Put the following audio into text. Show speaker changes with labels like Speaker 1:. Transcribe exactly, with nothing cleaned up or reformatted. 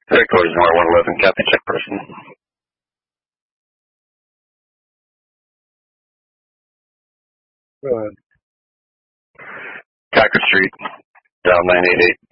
Speaker 1: Headquarters, Noir one eleven, copy, check person.
Speaker 2: Go ahead.
Speaker 1: Cocker Street, dial nine eight eight.